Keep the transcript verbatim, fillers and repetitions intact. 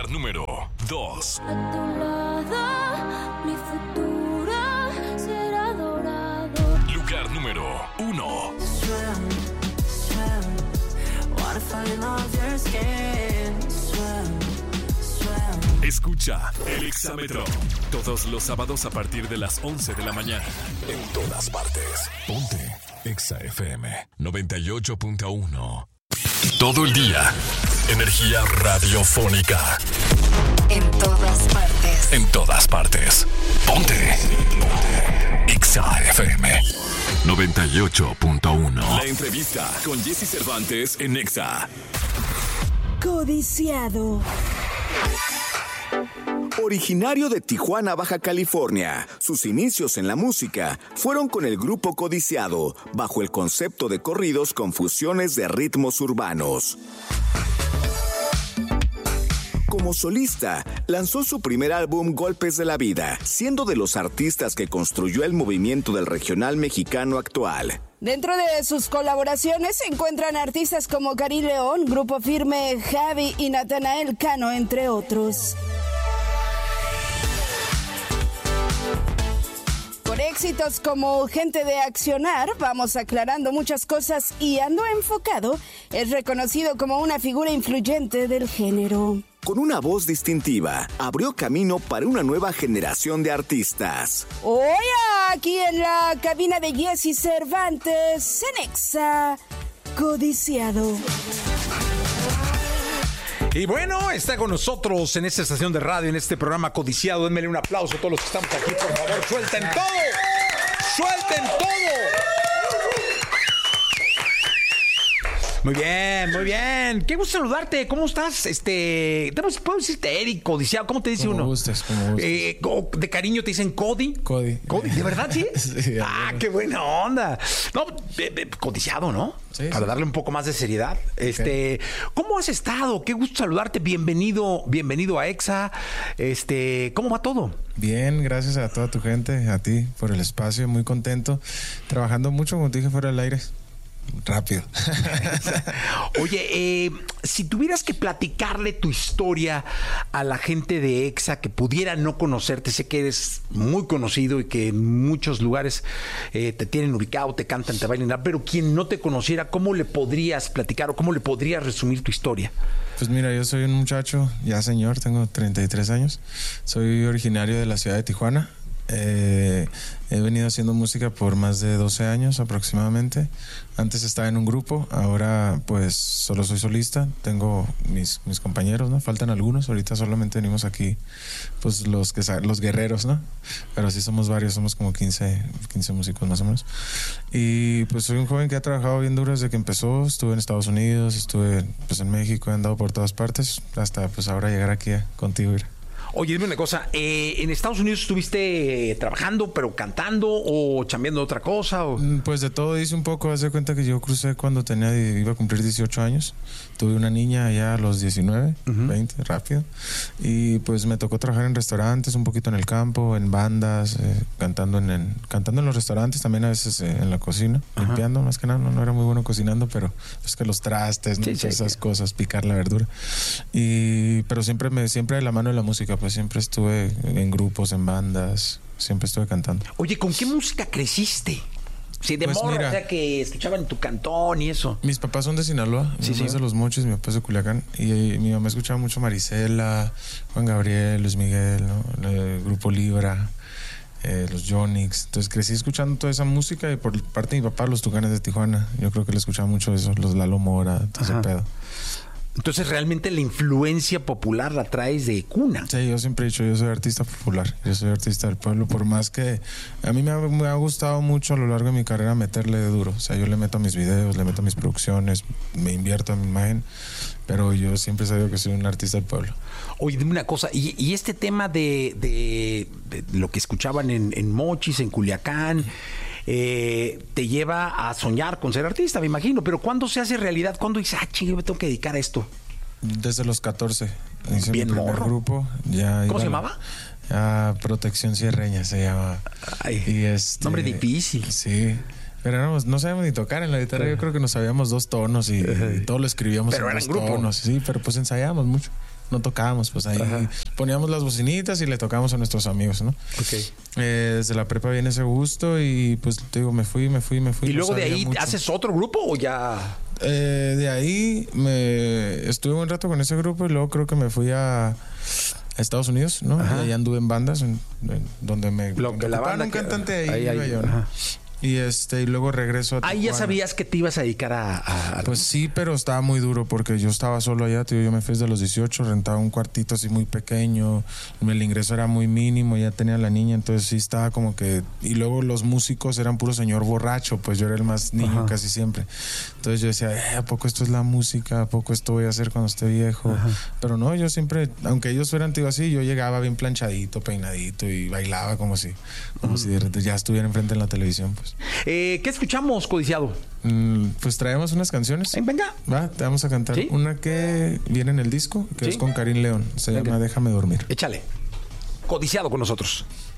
Lugar número dos. A tu lado, mi futuro será dorado. Lugar número uno. Swim, swim, wanna find all your skin. Swim, swim. Escucha el Exámetro todos los sábados a partir de las once de la mañana. En todas partes. Ponte Exa F M noventa y ocho punto uno. Todo el día. Energía radiofónica. En todas partes. En todas partes. Ponte. Ponte. Exa F M noventa y ocho punto uno. La entrevista con Jesse Cervantes en Exa. Codiciado. Originario de Tijuana, Baja California, sus inicios en la música fueron con el grupo Codiciado, bajo el concepto de corridos con fusiones de ritmos urbanos. Como solista, lanzó su primer álbum Golpes de la Vida, siendo de los artistas que construyó el movimiento del regional mexicano actual. Dentro de sus colaboraciones se encuentran artistas como Cari León, Grupo Firme, Javi y Natanael Cano, entre otros. Por éxitos como Gente de Accionar, Vamos Aclarando Muchas Cosas y Ando Enfocado, es reconocido como una figura influyente del género. Con una voz distintiva, abrió camino para una nueva generación de artistas. Hoy aquí en la cabina de Jesse Cervantes, en Exa, Codiciado. Y bueno, está con nosotros en esta estación de radio, en este programa Codiciado. Denmele un aplauso a todos los que estamos aquí, por favor. ¡Suelten todo! ¡Suelten todo! Muy bien, muy bien. Qué gusto saludarte. ¿Cómo estás? Este, ¿puedo decirte Eric, Codiciado? ¿Cómo te dice como uno? Gustes, como gustes. Eh, ¿De cariño te dicen Cody? Cody. ¿Cody? ¿De verdad sí? Sí. Ah, qué buena onda. No, eh, eh, Codiciado, ¿no? Sí, Para sí. darle un poco más de seriedad. Este, ¿cómo has estado? Qué gusto saludarte. Bienvenido, bienvenido a Exa. Este, ¿cómo va todo? Bien, gracias a toda tu gente, a ti por el espacio, muy contento. Trabajando mucho, como te dije, fuera del aire. Rápido. Oye, eh, si tuvieras que platicarle tu historia a la gente de Exa que pudiera no conocerte, sé que eres muy conocido y que en muchos lugares eh, te tienen ubicado, te cantan, te bailan, pero quien no te conociera, ¿cómo le podrías platicar o cómo le podrías resumir tu historia? Pues mira, yo soy un muchacho, ya señor, tengo treinta y tres años. Soy originario de la ciudad de Tijuana. Eh, he venido haciendo música por más de doce años aproximadamente. Antes estaba en un grupo, ahora pues solo soy solista. Tengo mis, mis compañeros, ¿no? Faltan algunos, ahorita solamente venimos aquí pues los que los guerreros, ¿no? Pero sí somos varios, somos como quince, quince músicos más o menos. Y pues soy un joven que ha trabajado bien duro desde que empezó. Estuve en Estados Unidos, estuve pues en México, he andado por todas partes hasta pues ahora llegar aquí a, contigo, Ira. Oye, dime una cosa, eh, ¿en Estados Unidos estuviste eh, trabajando, pero cantando o chambeando otra cosa? O? Pues de todo hice un poco. Haz de cuenta que yo crucé cuando tenía, iba a cumplir dieciocho años. Tuve una niña allá a los diecinueve, uh-huh. veinte, rápido. Y pues me tocó trabajar en restaurantes, un poquito en el campo, en bandas, eh, cantando en, en cantando en los restaurantes, también a veces eh, en la cocina, uh-huh. limpiando, más que nada. No, no era muy bueno cocinando, pero pues que los trastes, ¿no? Sí, sí, esas sí. cosas, picar la verdura. Y pero siempre me siempre de la mano de la música, pues siempre estuve en grupos, en bandas, siempre estuve cantando. Oye, ¿con qué música creciste? Sí, de pues morro, o sea, que escuchaban tu cantón y eso. Mis papás son de Sinaloa, mi sí, mamá sí. es de Los Mochis, mi papá es de Culiacán. Y, y mi mamá escuchaba mucho Marisela, Juan Gabriel, Luis Miguel, ¿no? El Grupo Libra, eh, los Yonix. Entonces crecí escuchando toda esa música y por parte de mi papá, los Tucanes de Tijuana. Yo creo que le escuchaba mucho eso, los Lalo Mora, todo ese pedo. Entonces, realmente la influencia popular la traes de cuna. Sí, yo siempre he dicho, yo soy artista popular, yo soy artista del pueblo, por más que a mí me ha, me ha gustado mucho a lo largo de mi carrera meterle de duro. O sea, yo le meto a mis videos, le meto a mis producciones, me invierto en mi imagen, pero yo siempre he sabido que soy un artista del pueblo. Oye, dime una cosa, y, y este tema de, de, de lo que escuchaban en, en Mochis, en Culiacán... Eh, te lleva a soñar con ser artista, me imagino. Pero ¿cuándo se hace realidad? ¿Cuándo dices, ah, chingue, me tengo que dedicar a esto? Desde los catorce. Hice Bien mi primer morro. grupo. Ya ¿Cómo se llamaba? Ah, Protección Sierreña se llama. Ay, y este, nombre difícil. Sí. Pero éramos, no sabíamos ni tocar en la guitarra. Uh-huh. Yo creo que nos sabíamos dos tonos y, uh-huh. y todo lo escribíamos pero en dos grupo. tonos. Sí, pero pues ensayábamos mucho. no tocábamos, pues ahí Ajá. poníamos las bocinitas y le tocábamos a nuestros amigos, ¿no? Okay. Eh, desde la prepa viene ese gusto y pues te digo, me fui, me fui, me fui. ¿Y no luego de sabía ahí mucho. haces otro grupo o ya...? Eh, de ahí me estuve un rato con ese grupo y luego creo que me fui a, a Estados Unidos, ¿no? Ajá. Y ahí anduve en bandas en, en donde me Lo donde que la ocupaban banda un que- cantante ahí, ahí, iba ahí, yo, ¿no? ajá. Y este y luego regreso a Ahí ya Tijuana. sabías que te ibas a dedicar a... a- Pues sí, pero estaba muy duro porque yo estaba solo allá, tío. Yo me fui desde los dieciocho, rentaba un cuartito así muy pequeño, el ingreso era muy mínimo, ya tenía la niña, entonces sí estaba como que... Y luego los músicos eran puro señor borracho, pues yo era el más niño Ajá. casi siempre. Entonces yo decía, eh, ¿a poco esto es la música? ¿A poco esto voy a hacer cuando esté viejo? Ajá. Pero no, yo siempre, aunque ellos fueran, tío, así, yo llegaba bien planchadito, peinadito y bailaba como si, como si de repente ya estuviera enfrente en la televisión, pues. Eh, ¿Qué escuchamos, codiciado? Mm, pues traemos unas canciones. Eh, venga. Va, te vamos a cantar ¿Sí? una que viene en el disco, que ¿Sí? es con Karim León. Se Venga. llama Déjame dormir. Échale. Codiciado con nosotros.